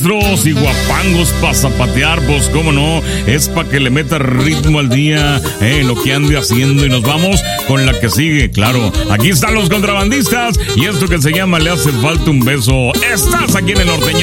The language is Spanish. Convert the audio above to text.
Y guapangos para zapatear, pues cómo no, es para que le meta ritmo al día, lo que ande haciendo, y nos vamos con la que sigue, claro. Aquí están los contrabandistas y esto que se llama Le hace falta un beso. Estás aquí en el norteño.